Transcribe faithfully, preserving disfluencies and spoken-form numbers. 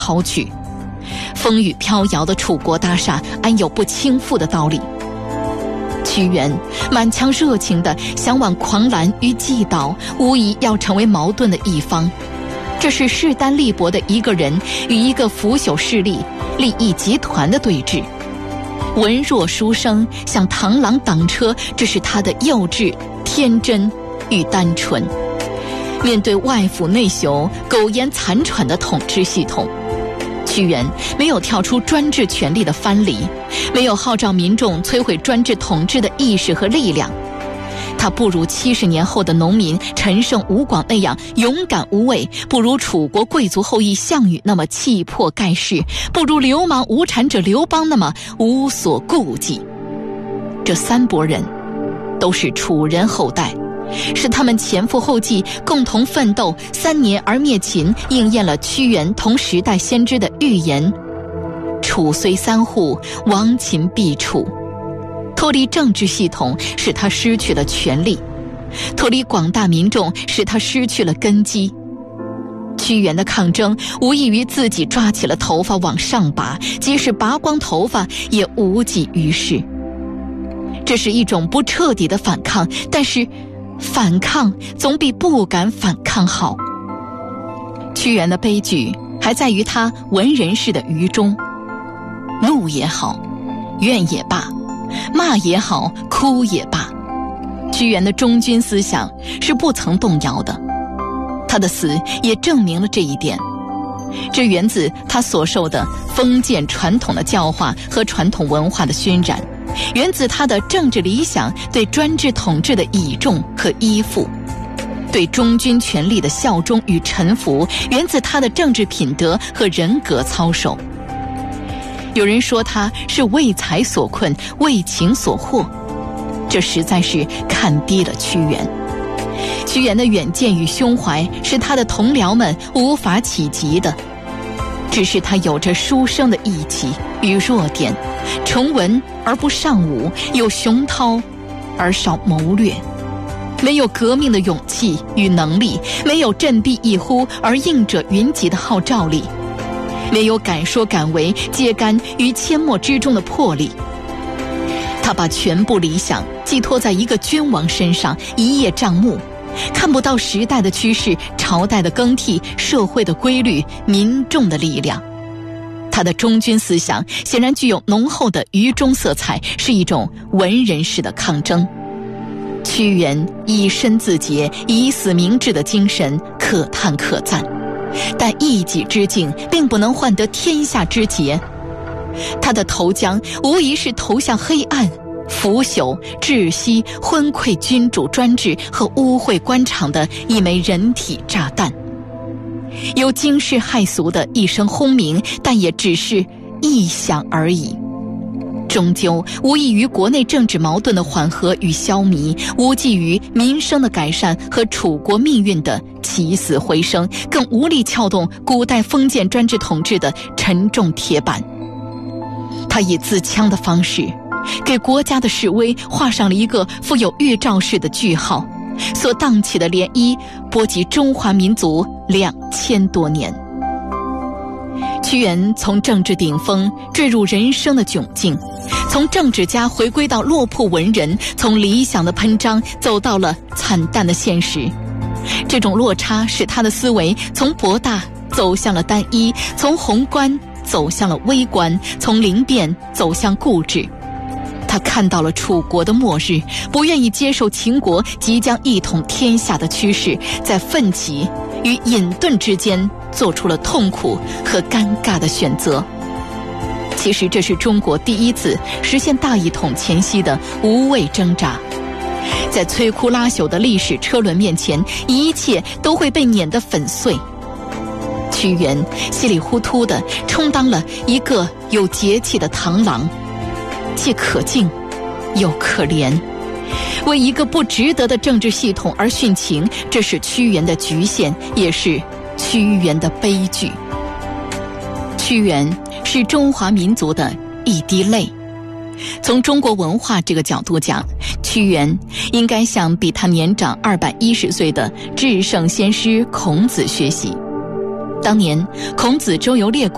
抛去。风雨飘摇的楚国大厦，安有不倾覆的道理？屈原满腔热情地向往狂澜与既倒，无疑要成为矛盾的一方。这是势单力薄的一个人与一个腐朽势力利益集团的对峙。文弱书生向螳螂挡车，这是他的幼稚、天真与单纯。面对外腐内朽、苟延残喘的统治系统，屈原没有跳出专制权力的藩篱，没有号召民众摧毁专制统治的意识和力量。他不如七十年后的农民陈胜吴广那样勇敢无畏，不如楚国贵族后裔项羽那么气魄盖世，不如流氓无产者刘邦那么无所顾忌。这三拨人都是楚人后代，是他们前赴后继共同奋斗，三年而灭秦，应验了屈原同时代先知的预言：楚虽三户，亡秦必楚。脱离政治系统使他失去了权力，脱离广大民众使他失去了根基。屈原的抗争无异于自己抓起了头发往上拔，即使拔光头发也无济于事。这是一种不彻底的反抗，但是反抗总比不敢反抗好。屈原的悲剧还在于他文人式的愚忠，怒也好，怨也罢，骂也好，哭也罢，屈原的忠君思想是不曾动摇的。他的死也证明了这一点，这源自他所受的封建传统的教化和传统文化的熏染，源自他的政治理想对专制统治的倚重和依附，对忠君权力的效忠与臣服，源自他的政治品德和人格操守。有人说他是为财所困，为情所惑，这实在是看低了屈原。屈原的远见与胸怀是他的同僚们无法企及的，只是他有着书生的义气与弱点，崇文而不尚武，有雄韬而少谋略，没有革命的勇气与能力，没有振臂一呼而应者云集的号召力，没有敢说敢为、揭竿于阡陌之中的魄力。他把全部理想寄托在一个君王身上，一叶障目，看不到时代的趋势、朝代的更替、社会的规律、民众的力量。他的忠君思想显然具有浓厚的愚忠色彩，是一种文人式的抗争。屈原以身自竭、以死明志的精神可叹可赞，但一己之境并不能换得天下之节。他的投江无疑是投向黑暗、腐朽、窒息、昏聩君主专制和污秽官场的一枚人体炸弹，有惊世骇俗的一声轰鸣，但也只是一响而已，终究无异于国内政治矛盾的缓和与消弭，无济于民生的改善和楚国命运的起死回生，更无力撬动古代封建专制统治的沉重铁板。他以自戕的方式给国家的示威画上了一个富有预兆式的句号，所荡起的涟漪波及中华民族两千多年。屈原从政治顶峰坠入人生的窘境，从政治家回归到落魄文人，从理想的喷张走到了惨淡的现实。这种落差使他的思维从博大走向了单一，从宏观走向了微观，从灵变走向固执。他看到了楚国的末日，不愿意接受秦国即将一统天下的趋势，在奋起与隐遁之间做出了痛苦和尴尬的选择。其实这是中国第一次实现大一统前夕的无畏挣扎，在摧枯拉朽的历史车轮面前，一切都会被碾得粉碎。屈原稀里糊涂地充当了一个有节气的螳螂，既可敬又可怜，为一个不值得的政治系统而殉情，这是屈原的局限，也是屈原的悲剧。屈原是中华民族的一滴泪，从中国文化这个角度讲，屈原应该向比他年长二百一十岁的至圣先师孔子学习。当年孔子周游列国